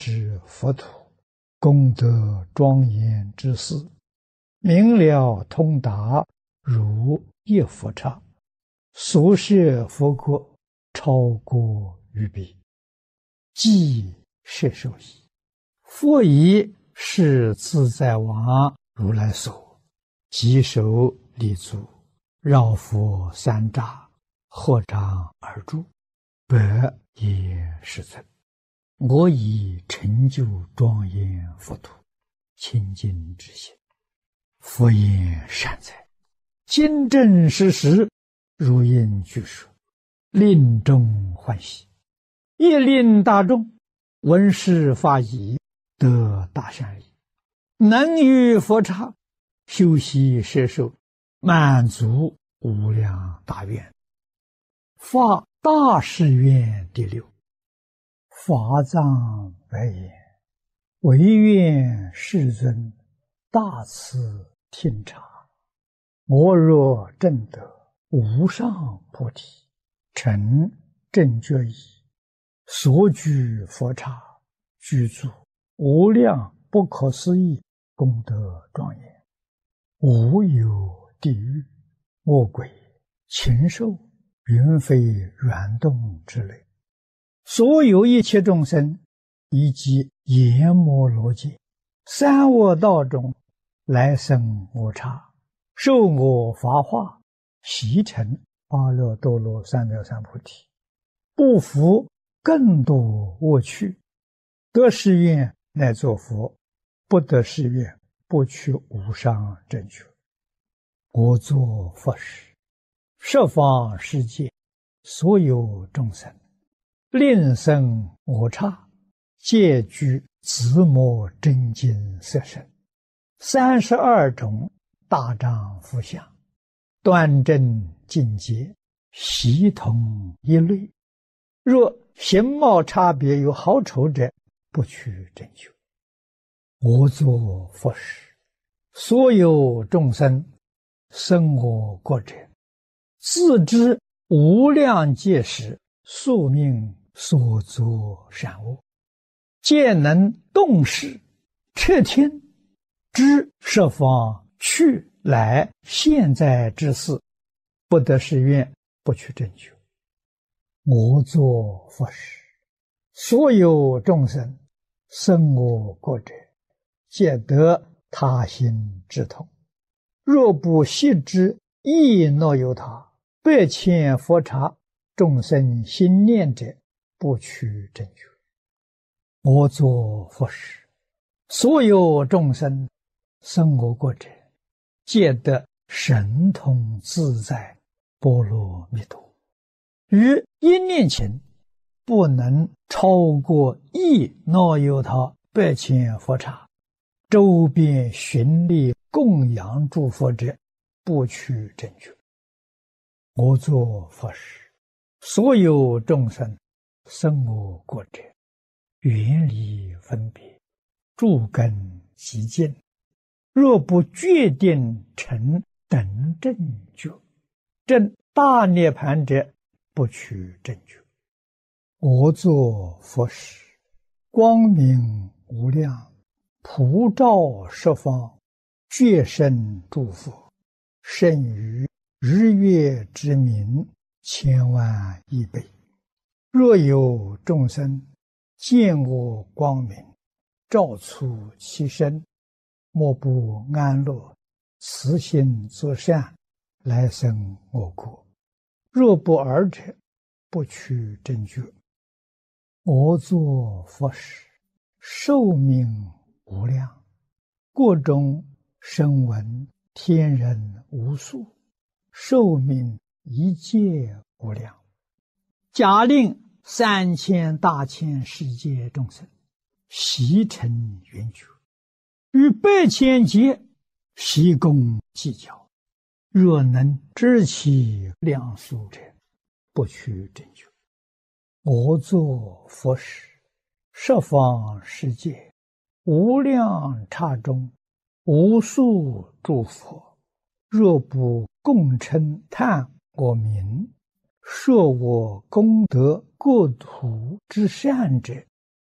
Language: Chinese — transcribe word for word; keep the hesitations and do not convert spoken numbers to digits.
之佛土，功德庄严之事，明了通达，如一佛刹，所摄佛国超过于彼，即摄受矣。佛以是自在王如来所，即手立足，绕佛三匝，合掌而住，百也世尊。我以成就庄严佛土，清净之心，佛言善哉，今正实实，如应具说，令众欢喜，亦令大众闻是法已，得大善利，能于佛刹修习摄受，满足无量大愿。发大誓愿第六。法藏白言：唯愿世尊大慈听察，我若证得无上菩提，成正觉已，所居佛刹，具足无量不可思议功德庄严，无有地狱、恶鬼、禽兽、云飞软动之类，所有一切众生，以及阎摩罗界、三恶道中来生我刹，受我法化，习成阿耨多罗三藐三菩提，不服更多恶趣，得誓愿乃作佛，不得誓愿不取无上正觉。我作佛时，十方世界所有众生，令生我刹，皆具自摩真经色身，三十二种大丈夫相，端正净洁，悉同一类。若形貌差别有好丑者，不取正觉。我作佛时，所有众生生我国者，自知无量劫时宿命所作善恶，皆能动识彻听，知十方去来现在之事，不得誓愿不取正觉。我作佛时，所有众生生我国者，皆得他心之痛。若不悉知亦若有他，百千佛刹众生心念者，不取正觉。我作佛时，所有众生生我国者，皆得神通自在波罗蜜多。于一念前，不能超过一若有他百千佛刹，周边寻力供养诸佛者，不取正觉。我作佛时，所有众生生我国者，远离分别，诸根极净，若不决定成等正觉，证大涅盘者，不取正觉。我作佛时，光明无量，普照十方，觉生诸佛，胜于日月之明千万亿倍。若有众生见我光明，照出其身，莫不安乐，慈心作善，来生我国。若不尔者，不取正觉。我作佛时，寿命无量，国中声闻天人无数，寿命一切无量。假令三千大千世界众生悉成圆觉，与百千劫悉共计较，若能知其量数者，不取正觉。我作佛时，十方世界无量刹中，无数诸佛，若不共称叹我名，说我功德国土之善者，